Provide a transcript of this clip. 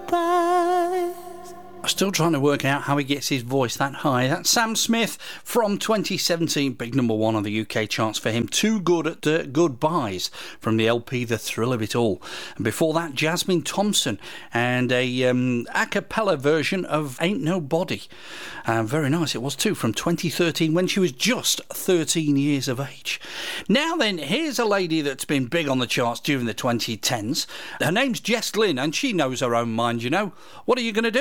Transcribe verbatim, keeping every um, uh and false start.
prize. I'm still trying to work out how he gets his voice that high. That's Sam Smith from twenty seventeen, big number one on the U K charts for him. Too Good at uh, Goodbyes from the L P The Thrill of It All. And before that, Jasmine Thompson and a um, a cappella version of Ain't Nobody. Uh, very nice it was too, from twenty thirteen, when she was just thirteen years of age. Now then, here's a lady that's been big on the charts during the twenty tens. Her name's Jess Lynn, and she knows her own mind, you know. What are you going to do?